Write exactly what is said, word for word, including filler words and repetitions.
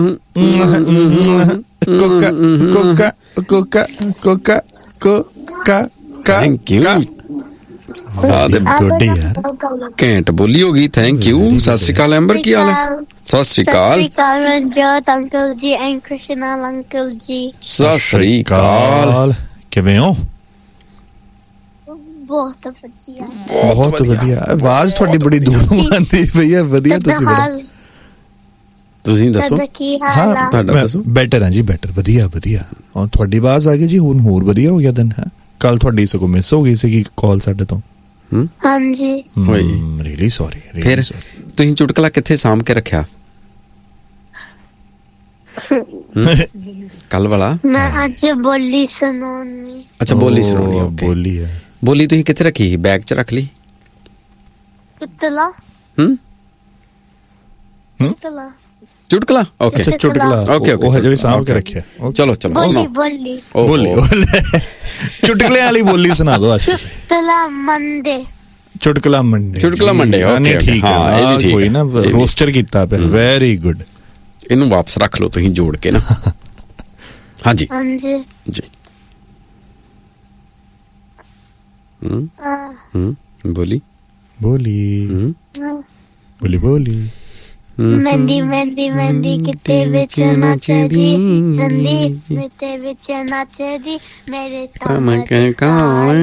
Coca Coca Coca Coca Coca thank you. ਵਾਹ ਤੇ good ਯਾਰ, ਘੈਂਟ ਬੋਲੀ ਹੋ ਗਈ। Thank you. ਸਤਿ ਸ਼੍ਰੀ ਅਕਾਲ ਐਂਬਰ, ਕੀ ਹਾਲ ਹੈ? ਸਤਿ ਸ਼੍ਰੀ ਅਕਾਲ। ਸਤਿ ਸ਼੍ਰੀ ਅਕਾਲ ਰਣਜੋਤ ਅੰਕਲ ਜੀ ਐਂਡ ਕ੍ਰਿਸ਼ਨਲ ਅੰਕਲ ਜੀ। ਸਤਿ ਸ਼੍ਰੀ ਅਕਾਲ। ਕਿਵੇਂ ਹੋ? ਬਹੁਤ ਵਧੀਆ, ਬਹੁਤ ਵਧੀਆ। ਆਵਾਜ਼ ਤੁਹਾਡੀ ਬੜੀ ਦੂਰੋਂ ਆਉਂਦੀ ਪਈ ਹੈ। ਵਧੀਆ, ਤੁਸੀਂ ਬੜਾ, ਤੁਸੀਂ ਦੱਸੋ। ਹਾਂ ਤੁਹਾਡਾ ਦੱਸੋ। ਬੈਟਰ ਹੈ ਜੀ, ਬੈਟਰ, ਵਧੀਆ ਵਧੀਆ। ਔਰ ਤੁਹਾਡੀ ਆਵਾਜ਼ ਆ ਗਈ ਜੀ, ਹੁਣ ਹੋਰ ਵਧੀਆ ਹੋ ਗਿਆ ਦਿਨ। ਹੈ ਕੱਲ ਤੁਹਾਡੀ ਸਗੋਂ ਮਿਸ ਹੋ ਗਈ ਸੀਗੀ ਕਾਲ ਸਾਡੇ ਤੋਂ। ਹਾਂਜੀ ਹੋਈ, ਰੀਲੀ ਸੌਰੀ। ਫਿਰ ਤੁਸੀਂ ਚੁਟਕਲਾ ਕਿੱਥੇ ਸਾਂਭ ਕੇ ਰੱਖਿਆ ਕੱਲ ਵਾਲਾ? ਮੈਂ ਅੱਜ ਬੋਲੀ ਸੁਣਾਉਣੀ। ਅੱਛਾ, ਬੋਲੀ ਸੁਣਾਉਣੀ। ਓਕੇ, ਬੋਲੀ ਹੈ। ਬੋਲੀ ਤੁਸੀਂ ਕਿੱਥੇ ਰੱਖੀ ਸੀ? ਬੈਗ 'ਚ ਰੱਖ ਲਈ? ਚੁਟਕਲਾ। ਹੂੰ, ਚੁਟਕਲਾ ਚੁਟਕਲਾ। ਓਕੇ, ਚੁਟਕਲਾ। ਓਕੇ ਓਕੇ, ਉਹ ਹਜੇ ਵੀ ਸਾਂਭ ਕੇ ਰੱਖਿਆ। ਚਲੋ ਚਲੋ ਬੋਲੀ ਬੋਲੀ ਬੋਲੀ ਚੁਟਕਲੇ ਵਾਲੀ ਬੋਲੀ ਸੁਣਾ ਦੋ ਅੱਜ। ਚੁਟਕਲਾ ਮੰਡੇ। ਚੁਟਕਲਾ ਮੰਡੇ। ਚੁਟਕਲਾ ਮੰਡੇ। ਓਕੇ, ਠੀਕ ਹੈ। ਕੋਈ ਨਾ ਰੋਸਟਰ ਕੀਤਾ ਪਿਆ। Very good. ਇਹਨੂੰ ਵਾਪਸ ਰੱਖ ਲਓ ਤੁਸੀਂ ਜੋੜ ਕੇ ਨਾ। ਹਾਂਜੀ ਹਾਂਜੀ ਜੀ। ਹੂੰ ਹੂੰ, ਬੋਲੀ ਬੋਲੀ ਬੋਲੀ ਬੋਲੀ। ਮਹਿੰਦੀ ਮਹਿੰਦੀ ਮਹਿੰਦੀ ਕਿਤੇ ਵਿੱਚ ਨੱਚਦੀ, ਰੰਦੀ ਕਿਤੇ ਵਿੱਚ ਨੱਚਦੀ, ਮੇਰੇ ਤਾਂ